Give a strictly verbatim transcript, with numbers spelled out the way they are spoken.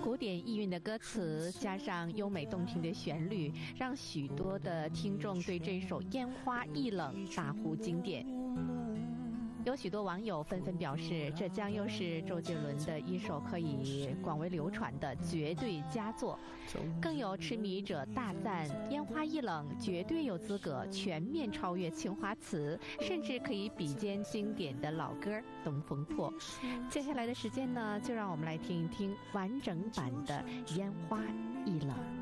古典意蕴的歌词加上优美动听的旋律，让许多的听众对这首《烟花易冷》大呼经典。有许多网友纷纷表示，这将又是周杰伦的一首可以广为流传的绝对佳作。更有痴迷者大赞《烟花易冷》绝对有资格全面超越《青花瓷》，甚至可以比肩经典的老歌《东风破》。接下来的时间呢，就让我们来听一听完整版的《烟花易冷》。